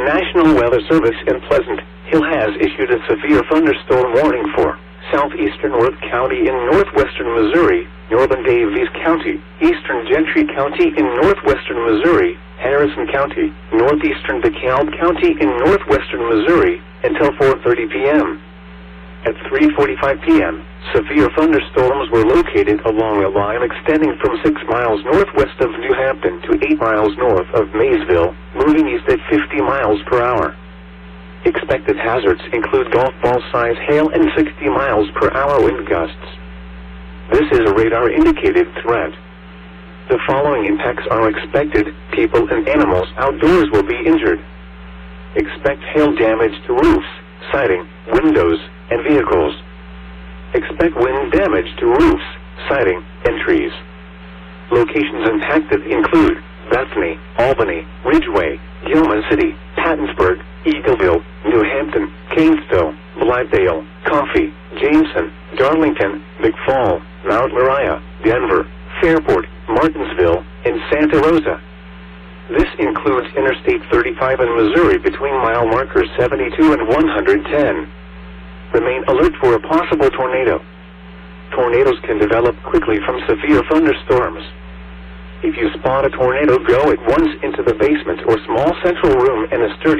National Weather Service in Pleasant Hill has issued a severe thunderstorm warning for southeastern Worth County in northwestern Missouri, northern Daviess County, eastern Gentry County in northwestern Missouri, Harrison County, northeastern DeKalb County in northwestern Missouri, until 4:30 p.m. At 3:45 p.m., severe thunderstorms were located along a line extending from 6 miles northwest of New Hampton to 8 miles north of Maysville, moving east at 50 miles per hour. Expected hazards include golf ball-size hail and 60 miles per hour wind gusts. This is a radar-indicated threat. The following impacts are expected. People and animals outdoors will be injured. Expect hail damage to roofs, siding, windows, and vehicles. Expect wind damage to roofs, siding, and trees. Locations impacted include Bethany, Albany, Ridgeway, Gilman City, Pattonsburg, Eagleville, New Hampton, Canesville, Blythedale, Coffee, Jameson, Darlington, McFall, Mount Moriah, Denver, Fairport, Martinsville, and Santa Rosa. This includes Interstate 35 in Missouri between mile markers 72 and 110. Remain alert for a possible tornado. Tornadoes can develop quickly from severe thunderstorms. If you spot a tornado, go at once into the basement or small central room in a sturdy